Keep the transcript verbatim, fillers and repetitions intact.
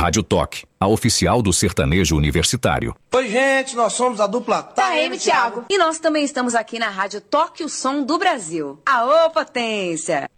Rádio Toque, a oficial do sertanejo universitário. Oi, gente, nós somos a dupla Taeme, Thiago. E nós também estamos aqui na Rádio Toque, o som do Brasil. Aô, potência!